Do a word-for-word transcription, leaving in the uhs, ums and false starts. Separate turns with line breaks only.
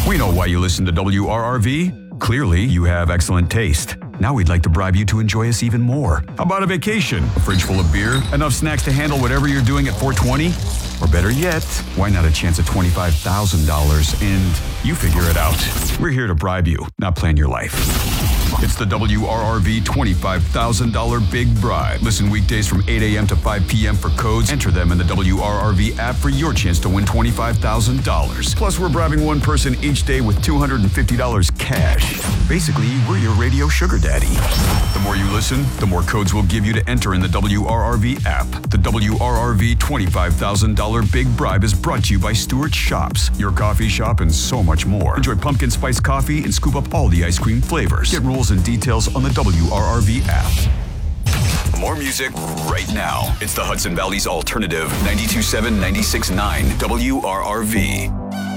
We know why you listen to W R R V. Clearly, you have excellent taste. Now we'd like to bribe you to enjoy us even more. How about a vacation? A fridge full of beer? Enough snacks to handle whatever you're doing at four twenty? Or better yet, why not a chance at twenty-five thousand dollars and you figure it out? We're here to bribe you, not plan your life. It's the W R R V twenty-five thousand dollars Big Bribe. Listen weekdays from eight a.m. to five p.m. for codes. Enter them in the W R R V app for your chance to win twenty-five thousand dollars. Plus, we're bribing one person each day with two hundred fifty dollars cash. Basically, we're your radio sugar daddy. The more you listen, the more codes we'll give you to enter in the W R R V app. The W R R V twenty-five thousand dollars Big Bribe is brought to you by Stewart Shops, your coffee shop, and so much more. Enjoy pumpkin spice coffee and scoop up all the ice cream flavors. Get rules and details on the W R R V app. More music right now. It's the Hudson Valley's alternative ninety-two point seven, ninety-six point nine W R R V.